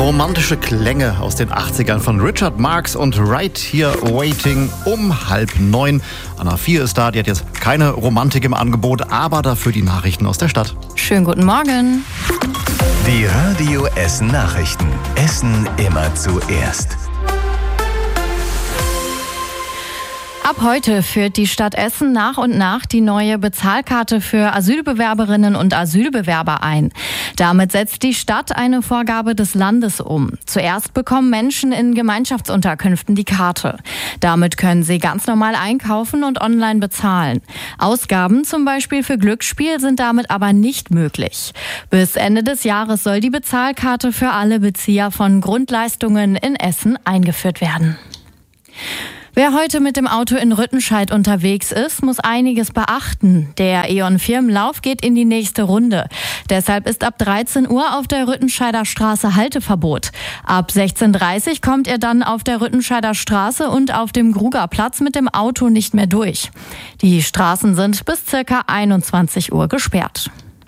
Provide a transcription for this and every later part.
Romantische Klänge aus den 80ern von Richard Marx und Right Here Waiting um 8:30. Anna 4 ist da, die hat jetzt keine Romantik im Angebot, aber dafür die Nachrichten aus der Stadt. Schönen guten Morgen. Die Radio Essen Nachrichten. Essen immer zuerst. Ab heute führt die Stadt Essen nach und nach die neue Bezahlkarte für Asylbewerberinnen und Asylbewerber ein. Damit setzt die Stadt eine Vorgabe des Landes um. Zuerst bekommen Menschen in Gemeinschaftsunterkünften die Karte. Damit können sie ganz normal einkaufen und online bezahlen. Ausgaben, zum Beispiel für Glücksspiel, sind damit aber nicht möglich. Bis Ende des Jahres soll die Bezahlkarte für alle Bezieher von Grundleistungen in Essen eingeführt werden. Wer heute mit dem Auto in Rüttenscheid unterwegs ist, muss einiges beachten. Der E.ON-Firmenlauf geht in die nächste Runde. Deshalb ist ab 13 Uhr auf der Rüttenscheider Straße Halteverbot. Ab 16:30 Uhr kommt ihr dann auf der Rüttenscheider Straße und auf dem Grugerplatz mit dem Auto nicht mehr durch. Die Straßen sind bis ca. 21 Uhr gesperrt.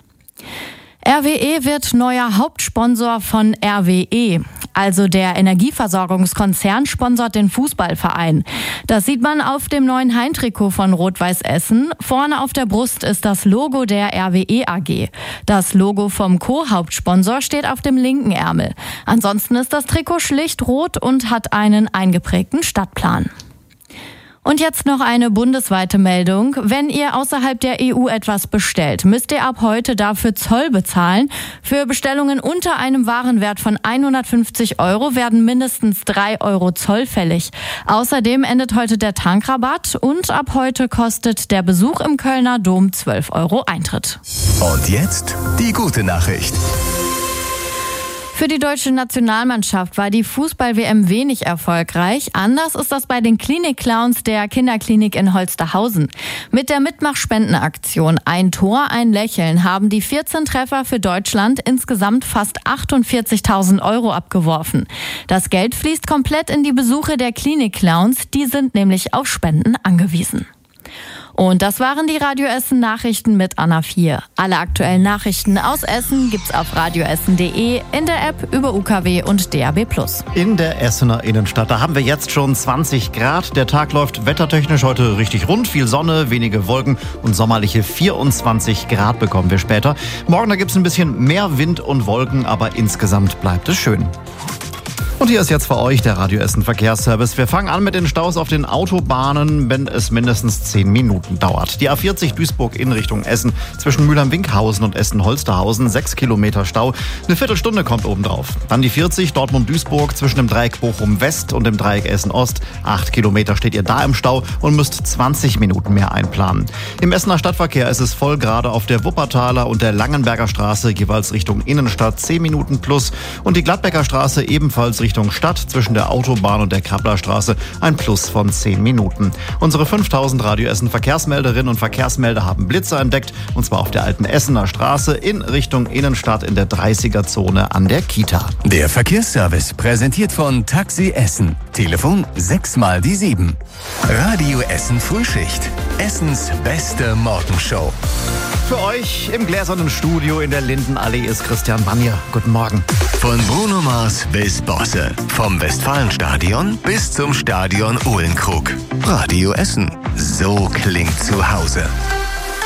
RWE wird neuer Hauptsponsor von RWE. Also der Energieversorgungskonzern sponsert den Fußballverein. Das sieht man auf dem neuen Heimtrikot von Rot-Weiß Essen. Vorne auf der Brust ist das Logo der RWE AG. Das Logo vom Co-Hauptsponsor steht auf dem linken Ärmel. Ansonsten ist das Trikot schlicht rot und hat einen eingeprägten Stadtplan. Und jetzt noch eine bundesweite Meldung. Wenn ihr außerhalb der EU etwas bestellt, müsst ihr ab heute dafür Zoll bezahlen. Für Bestellungen unter einem Warenwert von 150 € werden mindestens 3 € Zoll fällig. Außerdem endet heute der Tankrabatt und ab heute kostet der Besuch im Kölner Dom 12 € Eintritt. Und jetzt die gute Nachricht. Für die deutsche Nationalmannschaft war die Fußball-WM wenig erfolgreich. Anders ist das bei den Klinik-Clowns der Kinderklinik in Holsterhausen. Mit der Mitmachspendenaktion Ein Tor, ein Lächeln haben die 14 Treffer für Deutschland insgesamt fast 48.000 € abgeworfen. Das Geld fließt komplett in die Besuche der Klinik-Clowns. Die sind nämlich auf Spenden angewiesen. Und das waren die Radio Essen Nachrichten mit Anna 4. Alle aktuellen Nachrichten aus Essen gibt's auf radioessen.de, in der App, über UKW und DAB+. In der Essener Innenstadt, da haben wir jetzt schon 20 Grad. Der Tag läuft wettertechnisch heute richtig rund. Viel Sonne, wenige Wolken und sommerliche 24 Grad bekommen wir später. Morgen, da gibt's ein bisschen mehr Wind und Wolken, aber insgesamt bleibt es schön. Und hier ist jetzt für euch der Radio Essen Verkehrsservice. Wir fangen an mit den Staus auf den Autobahnen, wenn es mindestens 10 Minuten dauert. Die A40 Duisburg in Richtung Essen zwischen Mülheim-Winkhausen und Essen-Holsterhausen, 6 Kilometer Stau. Eine Viertelstunde kommt obendrauf. Dann die 40 Dortmund-Duisburg zwischen dem Dreieck Bochum-West und dem Dreieck Essen-Ost. 8 Kilometer steht ihr da im Stau und müsst 20 Minuten mehr einplanen. Im Essener Stadtverkehr ist es voll, gerade auf der Wuppertaler und der Langenberger Straße jeweils Richtung Innenstadt 10 Minuten plus und die Gladbecker Straße ebenfalls Richtung Stadt zwischen der Autobahn und der Krabblerstraße ein Plus von 10 Minuten. Unsere 5000 Radio Essen Verkehrsmelderinnen und Verkehrsmelder haben Blitzer entdeckt, und zwar auf der alten Essener Straße in Richtung Innenstadt in der 30er-Zone an der Kita. Der Verkehrsservice präsentiert von Taxi Essen. Telefon 6x7. Radio Essen Frühschicht. Essens beste Morgenshow. Für euch im gläsernen Studio in der Lindenallee ist Christian Bannier. Guten Morgen. Von Bruno Mars bis Bosse. Vom Westfalenstadion bis zum Stadion Uhlenkrug. Radio Essen. So klingt zu Hause.